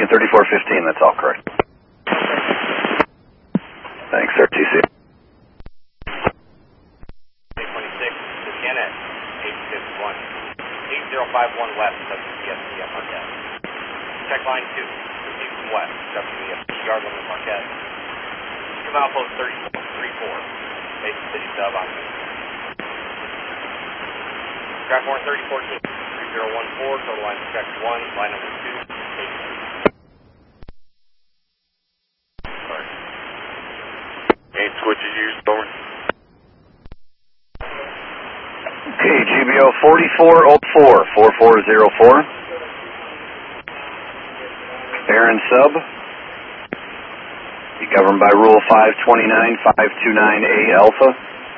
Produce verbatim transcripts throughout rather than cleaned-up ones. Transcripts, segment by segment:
thirty-four fifteen, that's all correct. Thanks, R T C. eight twenty-six, Janet, eight fifty-one, eight zero five one West, W C S C at Marquette. Check line two, proceed from West, W C S C, yard limit Marquette. Come outpost thirty-four thirty-four, Mason City sub on me. Craft horn thirty fourteen, three zero one four, total line check one, line number two, eight. Sorry. Eight switches used, over. Okay, G B O forty-four oh four, four four zero four. Aaron sub. Be governed by Rule five twenty-nine, five twenty-nine A Alpha.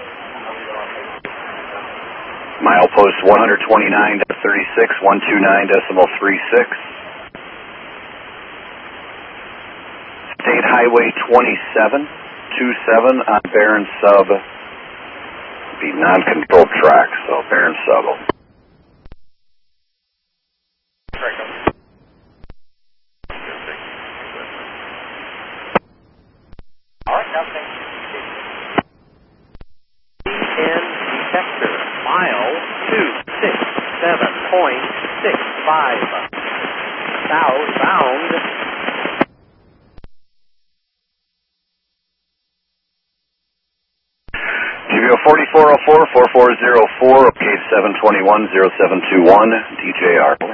Milepost one twenty-nine thirty-six, one twenty-nine decimal three six. State Highway twenty-seven, twenty-seven on Barron sub. Be non-controlled track, so Barron sub. All right, now thank you. ten sector, mile two six seven point six five. Southbound. G B O forty-four oh four, four four zero four, okay, seven twenty-one, oh seven two one, D J R.